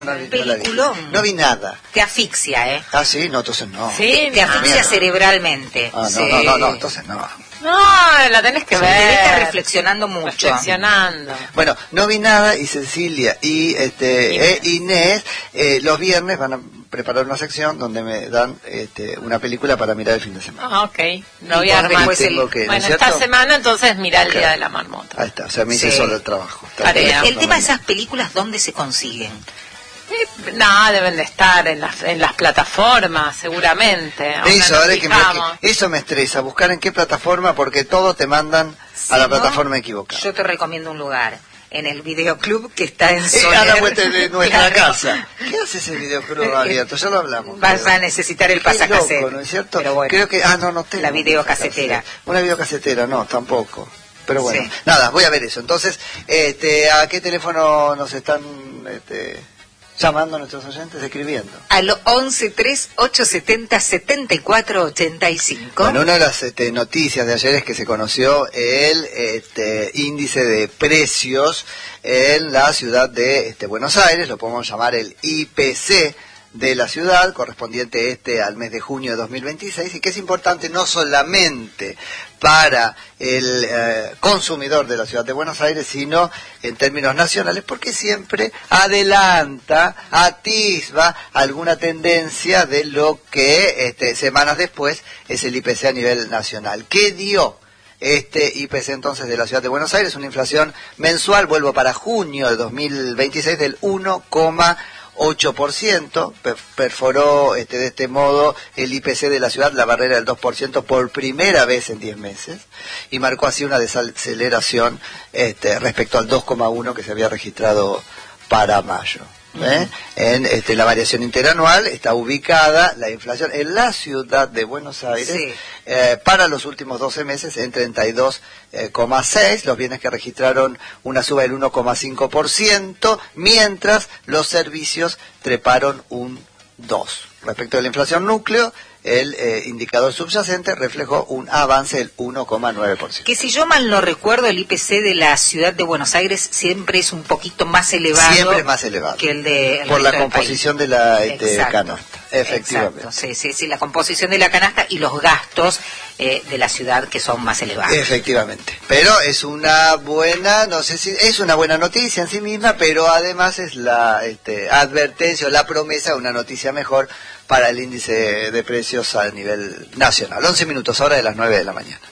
Peliculón. No vi nada. Te asfixia, ¿eh? Ah, sí, no, entonces no. Sí, te asfixia cerebralmente. Ah, no, Sí. no, entonces no. No, la tenés que ver. Debe estar reflexionando mucho. Reflexionando. Bueno, no vi nada y Cecilia y Inés los viernes van a preparar una sección donde me dan una película para mirar el fin de semana. Ah, ok. Lo voy a armar. Tengo que, ¿no es bueno, cierto? esta semana entonces mirá el Claro. Día de la Marmota. Ahí está, o sea, me hice Sí. solo el trabajo. Tarea. El tema de esas películas, ¿dónde se consiguen? No, deben de estar en las plataformas, seguramente. Ahora Eso, nos ahora fijamos. eso me estresa, buscar en qué plataforma, porque todo te mandan a la Si no, plataforma equivocada. Yo te recomiendo un lugar, en el videoclub que está en A Soler. la vuelta de nuestra Claro. casa. ¿Qué hace ese videoclub abierto? Ya lo hablamos. Vas a necesitar el Qué pasacassette. loco, ¿no es cierto? Pero bueno, Creo que, no tengo. la videocasetera. Una videocasetera, no, tampoco. Pero bueno, Sí. nada, voy a ver eso. Entonces, ¿a qué teléfono nos están llamando nuestros oyentes? Escribiendo. al 11-3870-7485. Bueno, una de las noticias de ayer es que se conoció el índice de precios en la ciudad de Buenos Aires, lo podemos llamar el IPC de la ciudad, correspondiente al mes de junio de 2026, y que es importante no solamente para el consumidor de la ciudad de Buenos Aires, sino en términos nacionales, porque siempre adelanta, atisba alguna tendencia de lo que semanas después es el IPC a nivel nacional. ¿Qué dio este IPC entonces de la ciudad de Buenos Aires? Una inflación mensual, vuelvo para junio de 2026, del 1,8%, perforó de este modo el IPC de la ciudad la barrera del 2% por primera vez en 10 meses y marcó así una desaceleración respecto al 2,1% que se había registrado para mayo. En la variación interanual está ubicada la inflación en la ciudad de Buenos Aires, Sí. para los últimos 12 meses en 32,6%, los bienes que registraron una suba del 1,5%, mientras los servicios treparon un 2%. Respecto a la inflación núcleo, el indicador subyacente reflejó un avance del 1,9%. Que si yo mal no recuerdo, el IPC de la ciudad de Buenos Aires siempre es un poquito más elevado. Siempre es más elevado. Que el de por la resto del composición de la Exacto. canasta. Efectivamente. Exacto. Sí, la composición de la canasta y los gastos de la ciudad que son más elevados. Efectivamente. Pero es una buena, no sé si es una buena noticia en sí misma, pero además es la advertencia o la promesa de una noticia mejor para el índice de precios a nivel nacional. 11 minutos, ahora de las 9 de la mañana.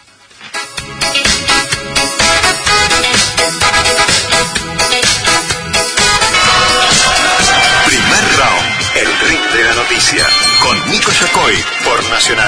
Primer round, el ring de la noticia, con Nico Yacoy por Nacional.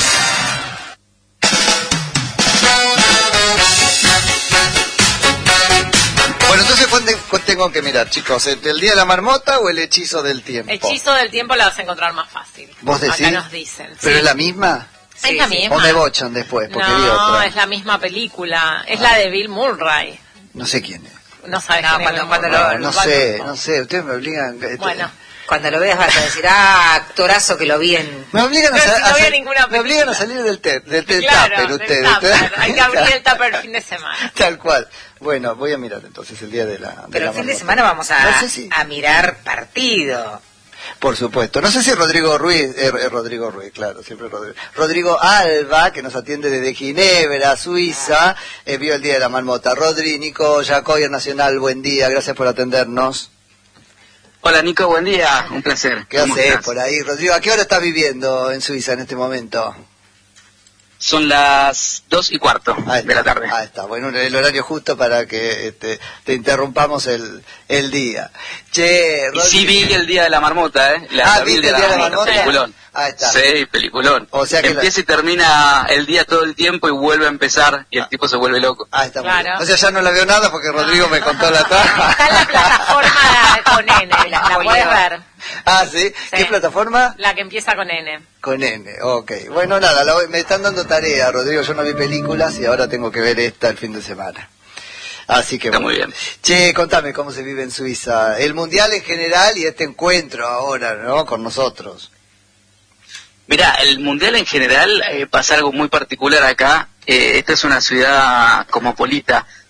Bueno, entonces, ¿cuándo tengo que mirar, chicos? ¿El día de la marmota o el hechizo del tiempo? Hechizo del tiempo la vas a encontrar más fácil. ¿Vos decís? Acá nos dicen. ¿Pero sí. es la misma? Es la misma. ¿O me bochan después? Porque vi No, otra. es la misma película. Es la de Bill Murray. No sé quién es. No sabes No, quién es cuando Bill lo- Murray. No sé, ustedes me obligan... Bueno. Cuando lo veas vas a decir, actorazo que lo vi en... Me obligan Pero si no había ninguna me obligan a película. salir del tupper Claro, del ustedes. tupper. Hay que abrir el tupper el fin de semana. Tal cual. Bueno, voy a mirar entonces el día de la... Pero el fin de marmota. semana vamos No sé si- a mirar partido. Por supuesto. No sé si Rodrigo Ruiz, claro, siempre Rodrigo. Rodrigo Alba, que nos atiende desde Ginebra, Suiza, vio el día de la marmota. Rodri, Nico Yacoy, Nacional, buen día, gracias por atendernos. Hola Nico, buen día, un placer. ¿Qué ¿Cómo haces estás? por ahí? Rodrigo, ¿a qué hora estás viviendo en Suiza en este momento? Son las 2:15 Ahí de la está, tarde. ahí está. Bueno, el horario justo para que te interrumpamos el día. Che, Y sí vi el día de la marmota, ¿eh? ¿viste el día de la marmota? Peliculón. Ahí está. Sí, peliculón. O sea que empieza y termina el día todo el tiempo y vuelve a empezar y el tipo se vuelve loco. Ahí está. Claro. Muy bien. O sea, ya no la veo nada porque Rodrigo me contó la trama. Está en la plataforma con N. La puedes ver. Ah, ¿sí? ¿Qué plataforma? La que empieza con N. Con N, ok. Bueno, nada, me están dando tarea, Rodrigo. Yo no vi películas y ahora tengo que ver esta el fin de semana. Así que Está bueno. muy bien. Che, contame cómo se vive en Suiza. El Mundial en general y este encuentro ahora, ¿no? Con nosotros. Mirá, el mundial en general pasa algo muy particular acá. Esta es una ciudad cosmopolita,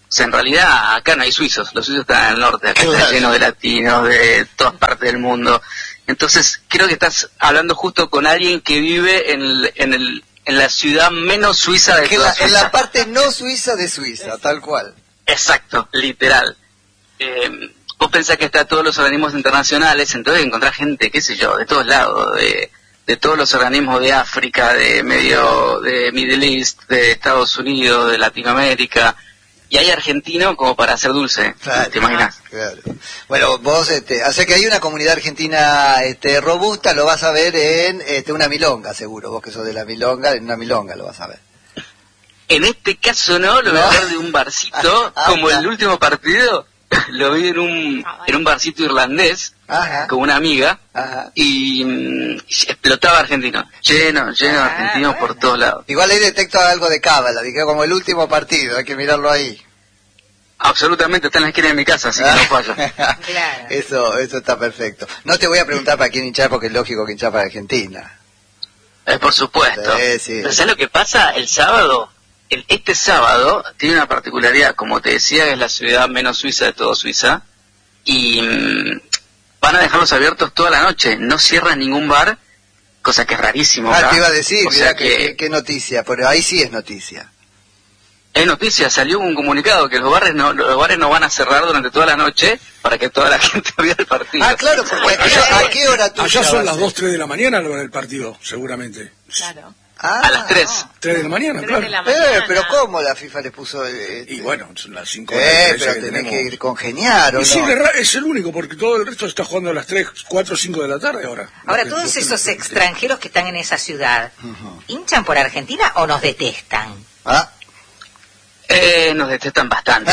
O sea, en realidad acá no hay suizos, los suizos están en el norte, acá Claro. está lleno de latinos, de todas partes del mundo. Entonces, creo que estás hablando justo con alguien que vive en la ciudad menos suiza de Que toda en la Suiza. parte no suiza de Suiza, tal cual. Exacto, literal. Vos pensás que está todos los organismos internacionales, entonces encontrás gente, qué sé yo, de todos lados, de todos los organismos de África, de Middle East, de Estados Unidos, de Latinoamérica, y hay argentino como para hacer dulce, Claro. ¿te imaginas? Claro. Bueno, vos, o sea que hay una comunidad argentina robusta, lo vas a ver en una milonga, seguro. Vos que sos de la milonga, en una milonga lo vas a ver. En este caso no, lo voy a ver de un barcito, como el último partido, lo vi en un barcito irlandés, Ajá. con una amiga, Ajá. y explotaba argentino, lleno de argentinos por todos lados. Igual ahí detecto algo de cábala, dije como el último partido, hay que mirarlo ahí. Absolutamente, está en la esquina de mi casa, así que no falla. Claro. Eso está perfecto. No te voy a preguntar para quién hinchar, porque es lógico que hinchar para Argentina. Por supuesto. Sí. Pero ¿sabes lo que pasa? El sábado, este sábado, tiene una particularidad. Como te decía, es la ciudad menos suiza de toda Suiza. Y van a dejarlos abiertos toda la noche. No cierran ningún bar, cosa que es rarísimo. Ah, acá. te iba a decir, O mirá sea qué noticia, pero ahí sí es noticia. es noticia, salió un comunicado que los bares no van a cerrar durante toda la noche para que toda la gente vea el partido. Ah, claro, porque ¿a qué hora tú Allá ya son vas las a- 2, 3 de la mañana lo del partido, seguramente. Claro. Ah, A las 3. 3 de la mañana, 3 claro. de la mañana. pero ¿cómo la FIFA le puso? Y bueno, son las 5 de la tarde pero que tenés tenemos. que congeniar, ¿o Y sí, no? es el único, porque todo el resto está jugando a las 3, 4, 5 de la tarde ahora. Ahora, Los que- todos los que- esos extranjeros que están en esa ciudad, ¿hinchan por Argentina o nos detestan? ¿Ah? Nos detestan bastante.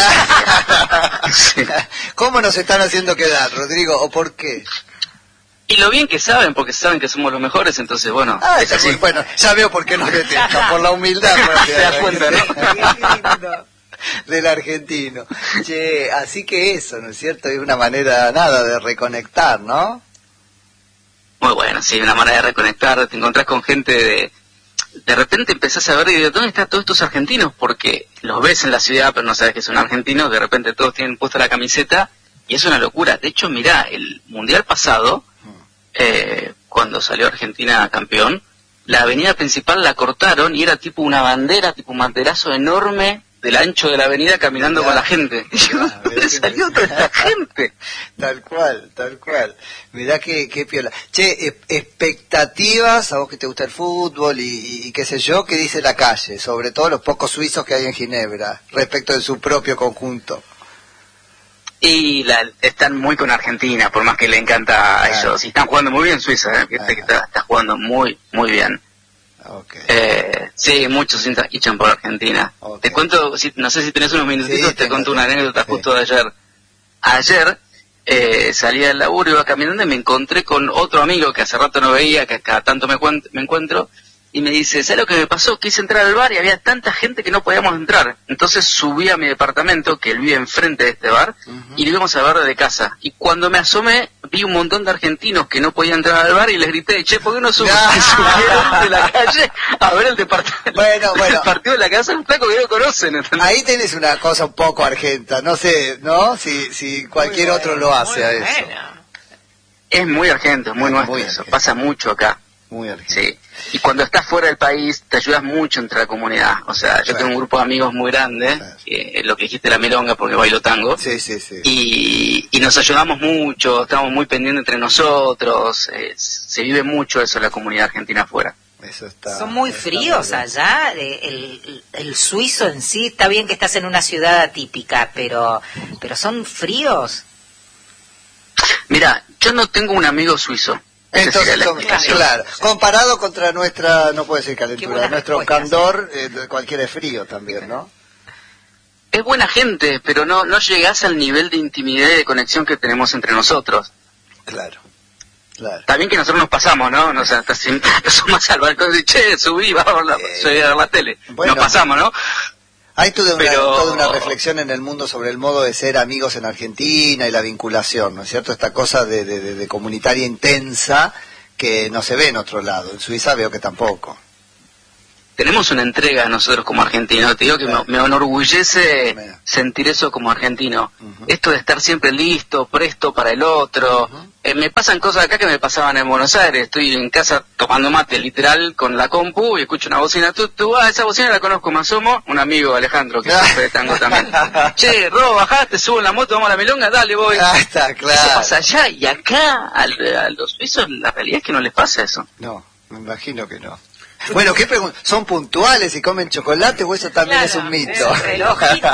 Sí. ¿Cómo nos están haciendo quedar, Rodrigo? ¿O por qué? Y lo bien que saben, porque saben que somos los mejores, entonces bueno, Ah, es así. bueno, ya veo por qué nos detestan, por la humildad. Te das cuenta, ¿no? Del argentino. Che, así que eso, ¿no es cierto? Es una manera, nada, de reconectar, ¿no? Muy bueno, sí, una manera de reconectar, te encontrás con gente de repente empezás a ver y de dónde están todos estos argentinos, porque los ves en la ciudad, pero no sabes que son argentinos, de repente todos tienen puesta la camiseta, y es una locura. De hecho, mirá, el mundial pasado, cuando salió Argentina campeón, la avenida principal la cortaron y era tipo una bandera, tipo un banderazo enorme del ancho de la avenida caminando Ya. con la gente. Y yo, Ya, ¿dónde salió toda esta gente? Tal cual, tal cual. Mirá qué piola. Che, expectativas, a vos que te gusta el fútbol y qué sé yo, ¿qué dice la calle? Sobre todo los pocos suizos que hay en Ginebra, respecto de su propio conjunto. Y están muy con Argentina, por más que le encanta a ellos. Y están jugando muy bien Suiza, fíjate que está jugando muy, muy bien. Okay. Sí, muchos hinchan por Argentina. Ok. Te cuento, no sé si tenés unos minutitos, Sí, te tengo, cuento una tengo. anécdota Sí. justo de ayer. Ayer salí del laburo, iba caminando y me encontré con otro amigo que hace rato no veía, que cada tanto me encuentro, y me dice, ¿sabes lo que me pasó? Quise entrar al bar y había tanta gente que no podíamos entrar. Entonces subí a mi departamento, que él vive enfrente de este bar, y lo íbamos a ver desde casa. Y cuando me asomé, vi un montón de argentinos que no podían entrar al bar y les grité, che, ¿por qué no subieron de la calle a ver el departamento? Bueno. El partido de la casa, un flaco que no conocen, ¿entendés? Ahí tenés una cosa un poco argenta, no sé, ¿no? Si cualquier otro lo hace a eso. Es muy argento, es muy nuestro Muy eso, argento. pasa mucho acá. Muy argento. Sí, y cuando estás fuera del país te ayudas mucho entre la comunidad. O sea, yo Claro. tengo un grupo de amigos muy grande, Claro. lo que dijiste la milonga porque bailo tango, Sí. y nos ayudamos mucho, estamos muy pendientes entre nosotros, se vive mucho eso en la comunidad argentina afuera. Eso está. Son muy está fríos muy bien. allá. El suizo en sí, está bien que estás en una ciudad atípica, pero son fríos. Mira, yo no tengo un amigo suizo. Esa Entonces, sería la explicación. claro, comparado contra nuestra, no puede ser Qué calentura, buenas nuestro respuestas. candor, cualquiera es frío también, ¿no? Es buena gente, pero no llegás al nivel de intimidad y de conexión que tenemos entre nosotros. Claro. Está bien que nosotros nos pasamos, ¿no? O sea, hasta siempre asomás al balcón y che, subí, vamos a ver la tele. bueno. Nos pasamos, ¿no? Hay toda Pero- una reflexión en el mundo sobre el modo de ser amigos en Argentina y la vinculación, ¿no es cierto? Esta cosa de comunitaria intensa que no se ve en otro lado. En Suiza veo que tampoco. tenemos una entrega nosotros como argentinos. Te digo que me enorgullece sentir eso como argentino. Esto de estar siempre listo, presto para el otro. Me pasan cosas acá que me pasaban en Buenos Aires. Estoy en casa tomando mate, literal, con la compu, y escucho una bocina. Esa bocina la conozco, me asomo. Un amigo, Alejandro, que es de tango también. Che, Ro, bajaste, subo en la moto, vamos a la milonga, dale, voy. Ah, está claro. Eso pasa allá, y acá, a los suizos, la realidad es que no les pasa eso. No, me imagino que no. Bueno, ¿qué pregunta? ¿Son puntuales y comen chocolate o eso también es un mito? Relojito.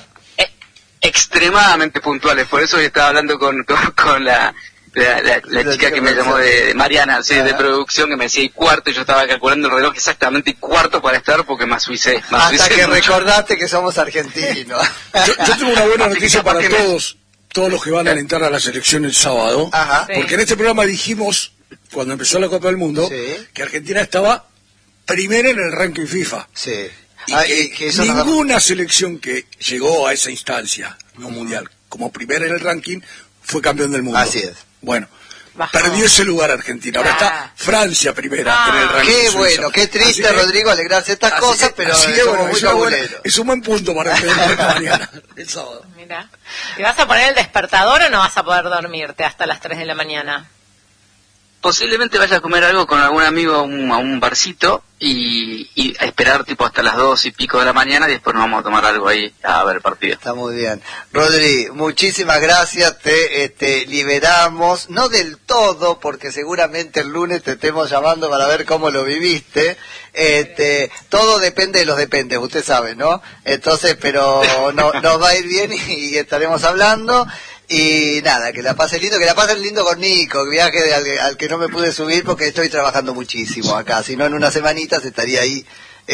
Extremadamente puntuales, por eso hoy estaba hablando con la chica que me llamó de Mariana, sí, de producción, que me decía y cuarto, y yo estaba calculando el reloj exactamente y cuarto para estar porque me asuicé. Hasta que recordaste que somos argentinos. Yo tengo una buena noticia para todos los que van a alentar a la selección el sábado. Ajá. Porque en este programa dijimos, cuando empezó la Copa del Mundo, que Argentina estaba primera en el ranking FIFA. Sí. Y que ninguna selección que llegó a esa instancia, no mundial, como primera en el ranking, fue campeón del mundo. Así es. Bueno, perdió ese lugar Argentina. Ahora está Francia primera en el ranking. Qué suizo. bueno, qué triste, Rodrigo, alegrarse estas cosas, pero es un buen punto para el mañana, el sábado. Mira, ¿te vas a poner el despertador o no vas a poder dormirte hasta las 3 de la mañana? Posiblemente vaya a comer algo con algún amigo a un barcito y a esperar tipo hasta las 2 y pico de la mañana y después nos vamos a tomar algo ahí a ver el partido. Está muy bien. Rodri, muchísimas gracias, te liberamos, no del todo, porque seguramente el lunes te estemos llamando para ver cómo lo viviste. Todo depende de los dependes, usted sabe, ¿no? Entonces, pero nos va a ir bien y estaremos hablando. Y nada, que la pasen lindo con Nico, que viaje al que no me pude subir porque estoy trabajando muchísimo acá, si no en unas semanitas estaría ahí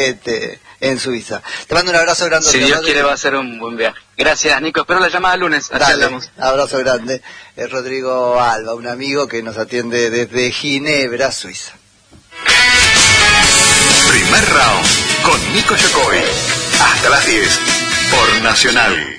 en Suiza. Te mando un abrazo grande. Si Dios quiere va a ser un buen viaje. Gracias, Nico, espero la llamada el lunes. Dale, abrazo grande. Es Rodrigo Alba, un amigo que nos atiende desde Ginebra, Suiza. Primer round con Nico Yacoy. Hasta las 10 por Nacional.